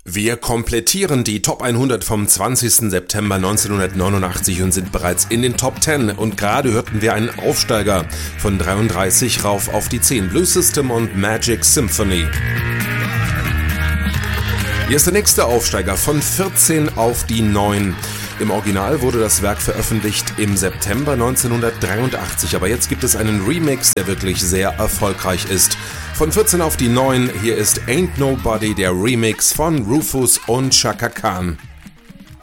Wir komplettieren die Top 100 vom 20. September 1989 und sind bereits in den Top 10 und gerade hörten wir einen Aufsteiger von 33 rauf auf die 10, Blue System und Magic Symphony. Hier ist der nächste Aufsteiger von 14 auf die 9. Im Original wurde das Werk veröffentlicht im September 1983, aber jetzt gibt es einen Remix, der wirklich sehr erfolgreich ist. Von 14 auf die 9, hier ist Ain't Nobody, der Remix von Rufus und Chaka Khan.